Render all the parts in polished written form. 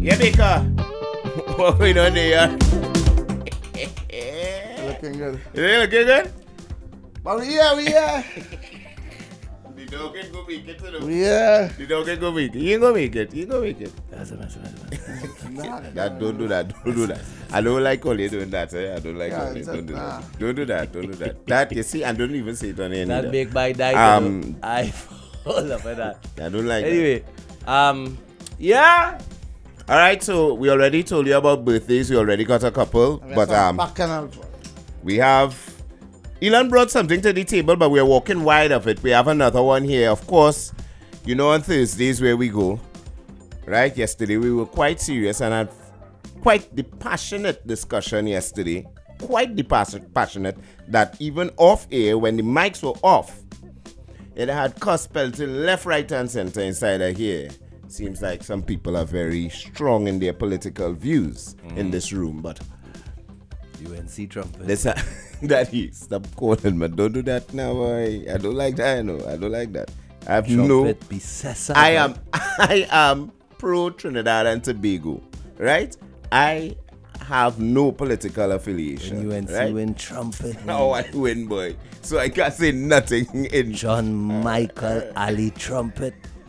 Yeah, Baker. What going on there? Looking good. Is it looking good? But we here. The dog can go make it. We here. The dog can go make it. You ain't gonna make it. You ain't gonna make it. Don't do that. Don't do that. I don't like all you doing that. I don't like all you. Don't do that. Don't do that. Don't do that. That, you see, and don't even say it on any. That make my die. I fall up at that. I don't like Anyway, yeah. All right, so we already told you about birthdays. We already got a couple, but we have Elon brought something to the table, but we're walking wide of it. We have another one here. Of course, you know on Thursdays where we go, right? Yesterday we were quite serious and had quite the passionate discussion yesterday. Quite the passionate that even off air when the mics were off, it had cuss pelting left, right, and center inside of here. Seems like some people are very strong in their political views in this room, but UNC trumpet. Daddy, stop calling me. Don't do that now, boy. I don't like that. I know. I don't like that. I have trumpet I am pro Trinidad and Tobago, right? I have no political affiliation. When UNC right? win trumpet. Oh, I win, boy. So I can't say nothing in John Michael Ali trumpet.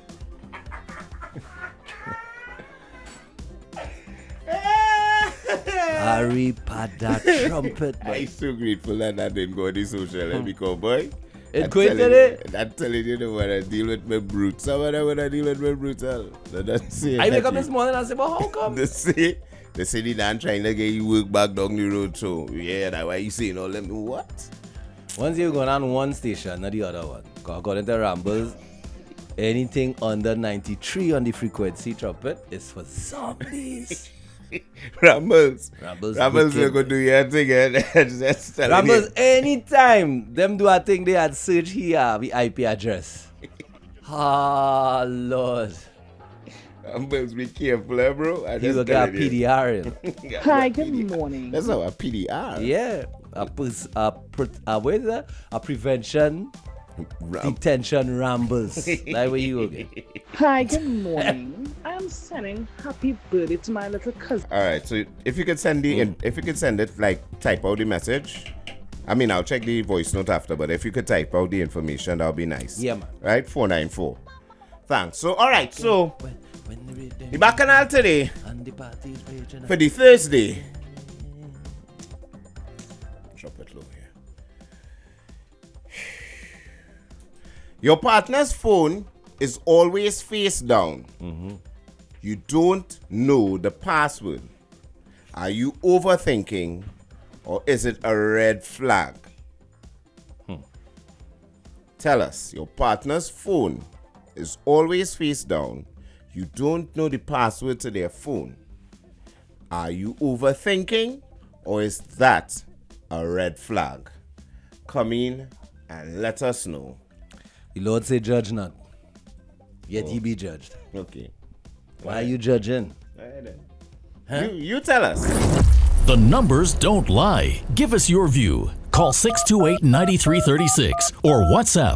Harry Pada trumpet. I'm so grateful that I didn't go to social because, boy. It quit today? I'm telling you, the when I deal with my brutes. When I deal with my brutes, I wake up this morning and say, but how come? They say they done trying to get you work back down the road. So, yeah, that's why you saying all them. What? Once you're going on one station, not the other one. Because according to Rambles, anything under 93 on the frequency trumpet is for zombies. Rambles, we're going to do your thing. Rambles, anytime them do a thing, they had search here, the IP address. Ah, Lord. Rambles, be careful, bro. You will get PDR. Hi, good morning. That's not a PDR. Yeah. What is that? A prevention detention rambles. Like where you okay? Hi, good morning. I am sending happy birthday to my little cousin. All right, so if you could send it, like type out the message. I mean, I'll check the voice note after, but if you could type out the information, that would be nice. Yeah, man. Right, 494. Thanks. So, all right, so the Bacchanal today for the Thursday. Drop it low here. Your partner's phone is always face down. You don't know the password. Are you overthinking or is it a red flag? Tell us, your partner's phone is always face down. You don't know the password to their phone. Are you overthinking or is that a red flag? Come in and let us know. The Lord say judge not, yet ye be judged. Okay. Why are you judging? Huh? You tell us. The numbers don't lie. Give us your view. Call 628-9336 or WhatsApp